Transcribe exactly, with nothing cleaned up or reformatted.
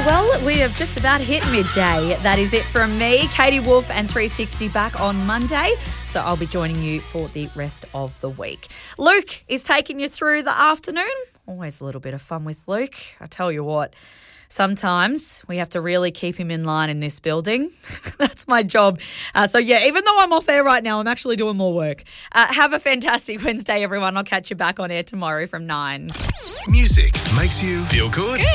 Well, we have just about hit midday. That is it from me, Katie Wolf, and three sixty back on Monday. So I'll be joining you for the rest of the week. Luke is taking you through the afternoon. Always a little bit of fun with Luke. I tell you what, sometimes we have to really keep him in line in this building. That's my job. Uh, so, yeah, even though I'm off air right now, I'm actually doing more work. Uh, have a fantastic Wednesday, everyone. I'll catch you back on air tomorrow from nine. Music makes you feel good.